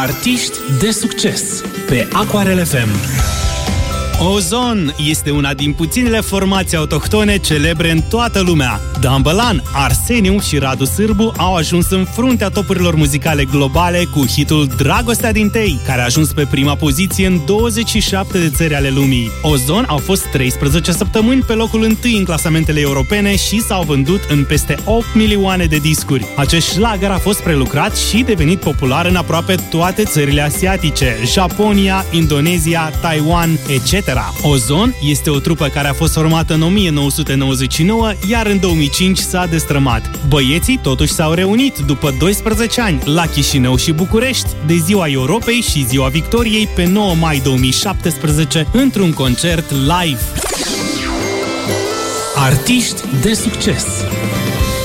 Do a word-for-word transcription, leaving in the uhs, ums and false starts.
Artiști de succes pe Aquarel F M. Ozon este una din puținele formații autohtone celebre în toată lumea. Dumbalan, Arseniu și Radu Sârbu au ajuns în fruntea topurilor muzicale globale cu hitul Dragostea din Tei, care a ajuns pe prima poziție în douăzeci și șapte de țări ale lumii. Ozon au fost treisprezece săptămâni pe locul întâi în clasamentele europene și s-au vândut în peste opt milioane de discuri. Acest șlagăr a fost prelucrat și devenit popular în aproape toate țările asiatice, Japonia, Indonezia, Taiwan, et cetera. Ozon este o trupă care a fost formată în o mie nouă sute nouăzeci și nouă, iar în două mii cinci s-a destrămat. Băieții totuși s-au reunit după doisprezece ani la Chișinău și București, de Ziua Europei și Ziua Victoriei pe nouă mai două mii șaptesprezece, într-un concert live. Artiști de succes